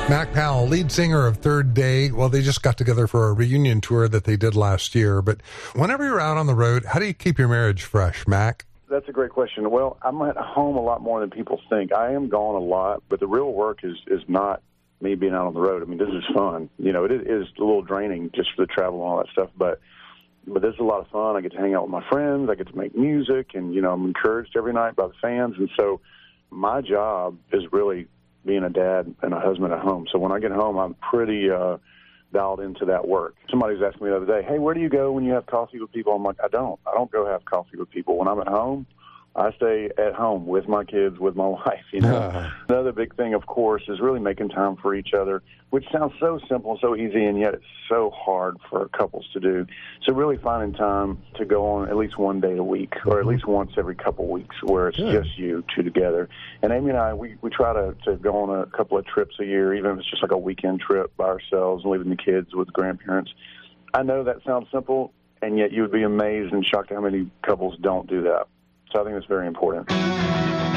Mac Powell, lead singer of Third Day. Well, they just got together for a reunion tour that they did last year. But whenever you're out on the road, how do you keep your marriage fresh, Mac? That's a great question. Well, I'm at home a lot more than people think. I am gone a lot, but the real work is not me being out on the road. I mean, this is fun. You know, it is a little draining just for the travel and all that stuff, but this is a lot of fun. I get to hang out with my friends. I get to make music, and, you know, I'm encouraged every night by the fans. And so my job is really being a dad and a husband at home. So when I get home, I'm pretty dialed into that work. Somebody was asking me the other day, hey, where do you go when you have coffee with people? I'm like, I don't go have coffee with people. When I'm at home, I stay at home with my kids, with my wife, you know. Another big thing, of course, is really making time for each other, which sounds so simple and so easy, and yet it's so hard for couples to do. So really finding time to go on at least one day a week, or at least once every couple of weeks, where it's just you two together. And Amy and I, we try to go on a couple of trips a year, even if it's just like a weekend trip by ourselves and leaving the kids with grandparents. I know that sounds simple, and yet you would be amazed and shocked how many couples don't do that. So I think it's very important.